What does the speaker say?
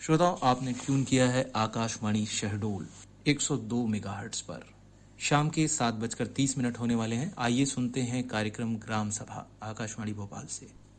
श्रोताओं, आपने ट्यून किया है आकाशवाणी शहडोल 102 मेगाहर्ट्ज पर। शाम के 7:30 होने वाले हैं। आइए सुनते हैं कार्यक्रम ग्राम सभा आकाशवाणी भोपाल से।